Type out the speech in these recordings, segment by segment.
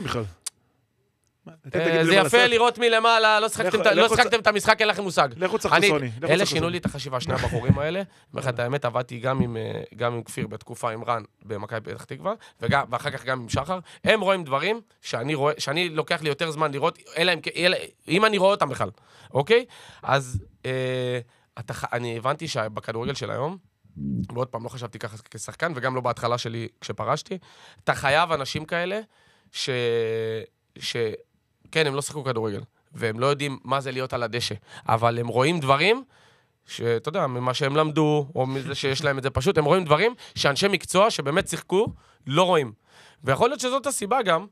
בכלל. זה יפה לראות מלמעלה, לא שחקתם את המשחק, אין לכם מושג. לכו צחקו סוני. אלה שינו לי את החשיבה, שני הבחורים האלה, ואחת האמת, עבדתי גם עם כפיר בתקופה, עם רן במכבי פתח תקווה, ואחר כך גם עם שחר. הם רואים דברים שאני לוקח לי יותר זמן לראות, אם אני רואה אותם בכלל, אוקיי? אז אני הבנתי שבכדורגל של היום, ועוד פעם לא חשבתי ככה כשחקן, וגם לא בהתחלה שלי כשפרשתי, אתה חייב אנשים כאלה כן, הם לא שחקו כדורגל, והם לא יודעים מה זה להיות על הדשא, אבל הם רואים דברים, שאתה יודע, ממה שהם למדו, או מזה שיש להם את זה פשוט, הם רואים דברים שאנשי מקצוע שבאמת שיחקו, לא רואים. ויכול להיות שזאת הסיבה גם,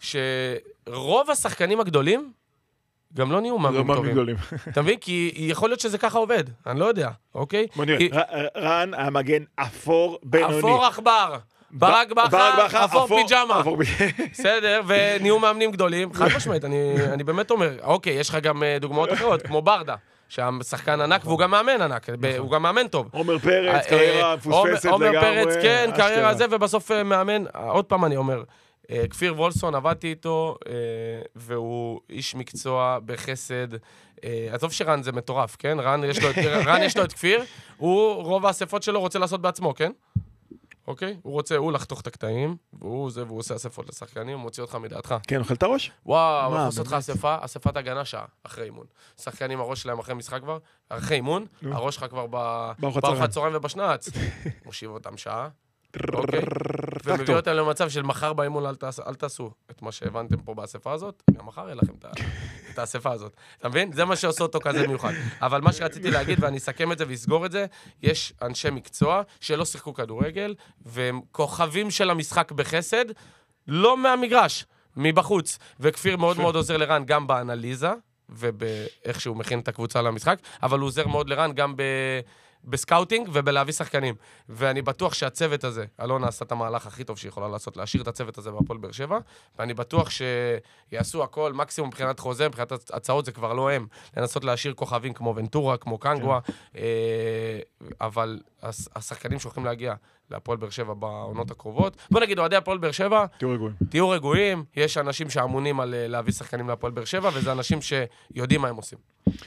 שרוב השחקנים הגדולים, גם לא נהיו מאמנים טובים. אתה מבין? כי יכול להיות שזה ככה עובד, אני לא יודע, אוקיי? רן המגן אפור בינוני. אפור אכבר. ברק בכר, אפור פיג'מה. בסדר, ונהיו מאמנים גדולים. חד משמעית, אני באמת אומר, אוקיי, יש לך גם דוגמאות אחרות, כמו ברדה, שהשחקן ענק, והוא גם מאמן ענק, הוא גם מאמן טוב. עומר פרץ, קריירה מפוספסת לגמרי. עומר פרץ, כן, קריירה זה, ובסוף מאמן, עוד פעם אני אומר, כפיר וולסון, עבדתי איתו, והוא איש מקצוע בחסד, עזוב שרן זה מטורף, כן? רן יש לו את כפיר, הוא רוב האספות שלו רוצה לעשות בעצמו, כן? אוקיי? הוא רוצה, הוא לחתוך את הקטעים, והוא עושה אספות לשחקנים, הוא מוציא אותך מדעתך. כן, אוכל את הראש? וואו, הוא עושה אותך אספת הגנה שעה, אחרי אימון. שחקנים, הראש שלהם אחרי משחק כבר, אחרי אימון, הראש שלך כבר בארוחת צהריים ובשנץ. מושיב אותם שעה, אוקיי? ומביא אותם למצב של מחר באימון, אל תעשו את מה שהבנתם פה באספה הזאת, גם מחר יהיה לכם את האספה הזאת. אתה מבין? זה מה שעושה אותו כזה מיוחד. אבל מה שרציתי להגיד, ואני אסכם את זה ואסגור את זה, יש אנשי מקצוע שלא שיחקו כדורגל, והם כוכבים של המשחק בחסד, לא מהמגרש, מבחוץ. וכפיר מאוד מאוד עוזר לרן גם באנליזה, ובאיך שהוא מכין את הקבוצה למשחק, אבל הוא עוזר מאוד לרן גם בסקאוטינג ובלהביא שחקנים. ואני בטוח שהצוות הזה, אלונה עשתה את המהלך הכי טוב שיכולה לעשות, להשאיר את הצוות הזה בהפועל באר שבע, ואני בטוח שיעשו הכל, מקסימום מבחינת חוזה, מבחינת הצעות זה כבר לא הם, לנסות להשאיר כוכבים כמו ונטורה, כמו קנגווה, אבל השחקנים שהולכים להגיע להפועל באר שבע בעונות הקרובות, בוא נגיד, אוהדי הפועל באר שבע, תהיו רגועים, יש אנשים שאמונים על להביא שחקנים להפועל באר שבע, וזה אנשים שיודעים מה הם עושים.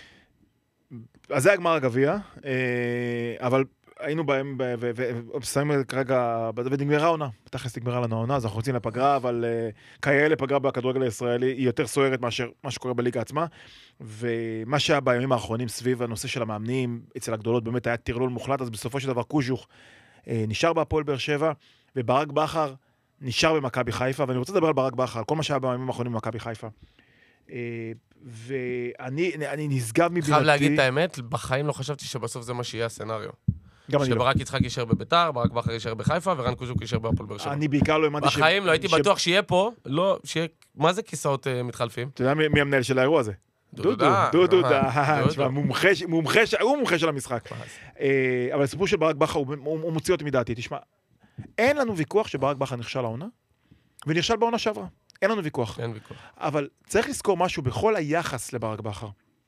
אז זה הגמר הגביע, אבל היינו בהם, ושמים כרגע, ונגמרה העונה, בתכלס נגמרה לנו העונה, אז אנחנו רוצים לפגרה, אבל כאלה פגרה בכדורגל הישראלי היא יותר סוערת מאשר מה שקורה בליגה עצמה, ומה שהיה בימים האחרונים סביב הנושא של המאמנים, אצל הגדולות באמת היה טרלול מוחלט, אז בסופו של דבר קוז'וך נשאר בהפועל באר שבע, וברק בכר נשאר במכבי חיפה, ואני רוצה לדבר על ברק בכר, על כל מה שהיה בימים האחרונים במכבי חיפה. ואני נשגב מבינתי. חייב להגיד את האמת, בחיים לא חשבתי שבסוף זה מה שיהיה הסצנריו. שברק יצחק יישאר בביתר, ברק בכר יישאר בחיפה, ורן קוז'וק יישאר בהפועל באר שבע. אני בעיקר לא האמנתי בחיים לא הייתי בטוח שיהיה פה, מה זה כיסאות מתחלפים? אתה יודע מי המנהל של האירוע הזה? דודו, הוא מומחה של המשחק. אבל הסיפור של ברק בכר, הוא מוציא אותי מדעתי. תשמע, אין לנו ויכוח שברק בכר נכשל העונה, ונכשל בעונה שעברה. אין לנו ויכוח. אין ויכוח. אבל צריך לזכור משהו בכל היחס לברק בכר.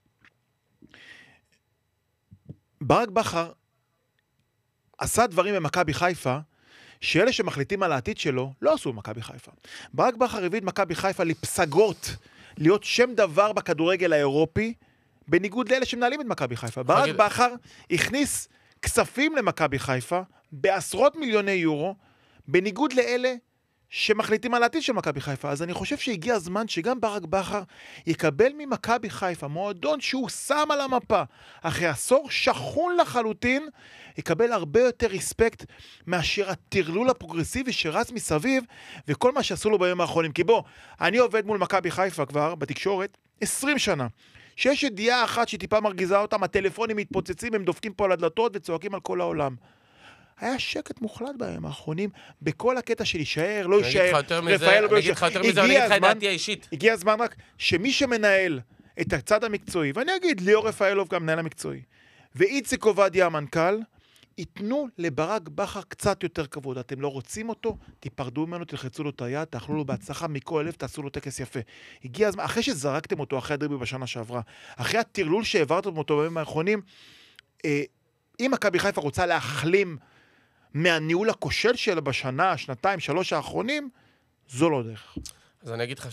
ברק בכר עשה דברים במכבי חיפה, שאלה שמחליטים על העתיד שלו, לא עשו במכבי חיפה. ברק בכר הביא את מכבי חיפה לפסגות, להיות שם דבר בכדורגל האירופי, בניגוד לאלה שמנהלים את מכבי חיפה. ברק בכר הכניס כספים למכבי חיפה, בעשרות מיליוני יורו, בניגוד לאלה שמחליטים על העתיד של מכבי חיפה. אז אני חושב שהגיע הזמן שגם ברק בכר יקבל ממכבי חיפה, מועדון שהוא שם על המפה, אחרי עשור שכון לחלוטין, יקבל הרבה יותר ריספקט מאשר הטרלול הפרוגרסיבי שרץ מסביב, וכל מה שעשו לו בימים האחרונים. כי בוא, אני עובד מול מכבי חיפה כבר בתקשורת 20 שנה. שיש ידיעה אחת שטיפה מרגיזה אותם, הטלפונים מתפוצצים, הם דופקים פה על הדלתות וצועקים על כל העולם. היה שקט מוחלט בימים האחרונים, בכל הקטע של יישאר, לא יישאר, רפאל לא יישאר. הגיע הזמן רק שמי שמנהל את הצד המקצועי, ואני אגיד, ליאור רפאלוב גם מנהל המקצועי, ואיציק עובדיה המנכ"ל, ייתנו לברק בכר קצת יותר כבוד. אתם לא רוצים אותו, תיפרדו ממנו, תלחצו לו את היד, תאכלו לו בהצלחה מכל הלב, תעשו לו טקס יפה. הגיע הזמן, אחרי שזרקתם אותו, אחרי הדרבי בשנה שעברה, אחרי הטרלול שהעברתם אותו בימים האחרונים, אם מכבי חיפה רוצה להחלים מהניהול הכושל שלה בשנה, שנתיים, 3 האחרונים, זו לא דרך. אז אני אגיד לך